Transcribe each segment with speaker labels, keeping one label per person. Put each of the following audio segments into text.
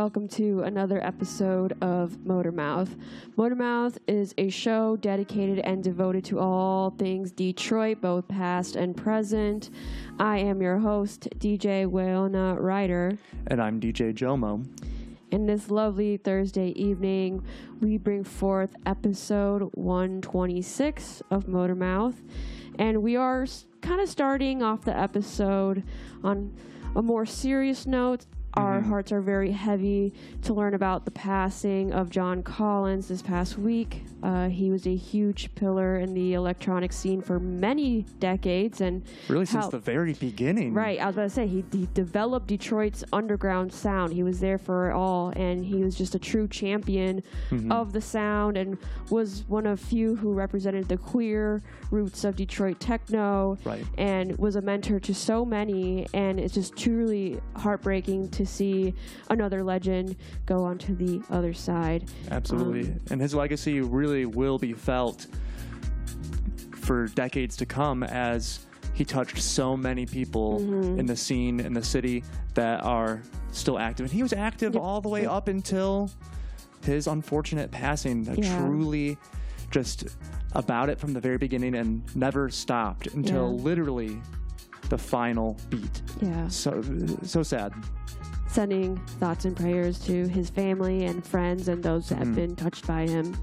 Speaker 1: welcome to another episode of Motormouth. Motormouth is a show dedicated and devoted to all things Detroit, both past and present. I am your host, DJ Wayona Ryder.
Speaker 2: And I'm DJ Jomo.
Speaker 1: In this lovely Thursday evening, we bring forth episode 126 of Motormouth. And we are kind of starting off the episode on a more serious note. Our hearts are very heavy to learn about the passing of John Collins this past week. He was a huge pillar in the electronic scene for many decades. And
Speaker 2: really since the very beginning.
Speaker 1: Right. I was about to say, he developed Detroit's underground sound. He was there for it all, and he was just a true champion of the sound and was one of few who represented the queer roots of Detroit techno and was a mentor to so many. And it's just truly heartbreaking to see another legend go on to the other side.
Speaker 2: Absolutely. And his legacy really will be felt for decades to come as he touched so many people in the scene, in the city that are still active. And he was active all the way up until his unfortunate passing. Truly just about it from the very beginning and never stopped until literally the final beat.
Speaker 1: Yeah.
Speaker 2: So sad.
Speaker 1: Sending thoughts and prayers to his family and friends and those that have been touched by him.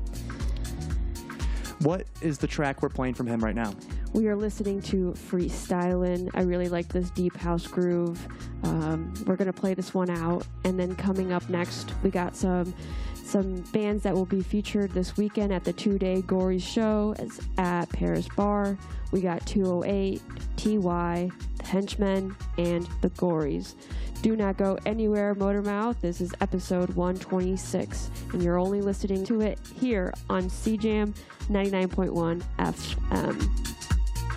Speaker 2: What is the track we're playing from him right now?
Speaker 1: We are listening to Freestylin'. I really like this deep house groove. We're going to play this one out. And then coming up next, we got some bands that will be featured this weekend at the 2-day Gories show at Paris Bar. We got 208, TY, The Henchmen, and The Gories. Do not go anywhere, Motormouth. This is episode 126, and you're only listening to it here on CJAM 99.1 FM.